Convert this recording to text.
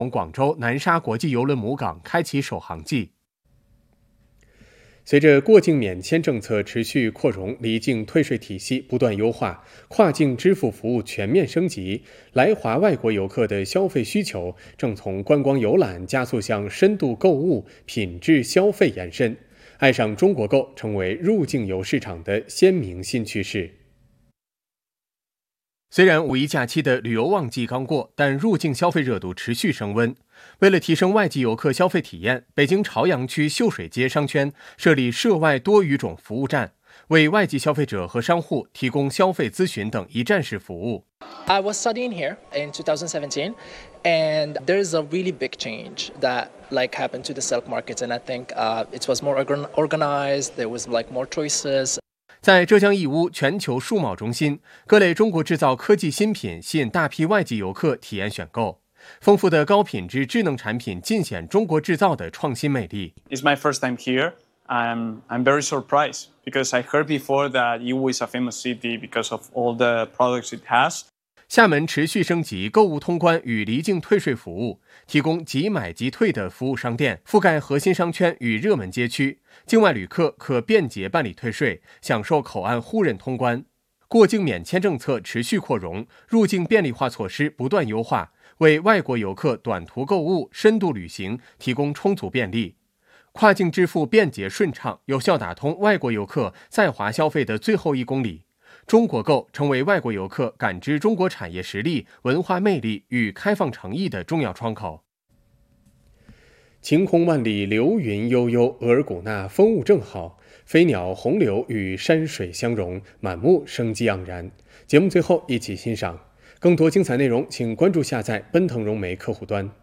从广州南沙国际邮轮母港开启首航季。随着过境免签政策持续扩容，离境退税体系不断优化，跨境支付服务全面升级，来华外国游客的消费需求正从观光游览加速向深度购物、品质消费延伸，爱上中国购成为入境游市场的鲜明新趋势。虽然五一假期的旅游旺季刚过，但入境消费热度持续升温。为了提升外籍游客消费体验，北京朝阳区秀水街商圈设立涉外多语种服务站，为外籍消费者和商户提供消费咨询等一站式服务。 I was studying here in 2017, and there is a really big change that happened to the silk markets, and I think it was more organized. There was more choices. 在浙江义乌全球数贸中心，各类中国制造科技新品吸引大批外籍游客体验选购。丰富的高品质智能产品尽显中国制造的创新魅力。 It's my first time here. I'm very surprised because I heard before that Yiwu is a famous city because of all the products it has. 厦门持续升级购物通关与离境退税服务，提供即买即退的服务商店，覆盖核心商圈与热门街区。境外旅客可便捷办理退税，享受口岸互认通关。过境免签政策持续扩容，入境便利化措施不断优化，为外国游客短途购物、深度旅行提供充足便利。跨境支付便捷顺畅，有效打通外国游客在华消费的最后1公里。中国购成为外国游客感知中国产业实力、文化魅力与开放诚意的重要窗口。晴空万里，流云悠悠，额尔古纳风物正好，飞鸟洪流与山水相融，满目生机盎然。节目最后一起欣赏更多精彩内容，请关注下载奔腾融媒客户端。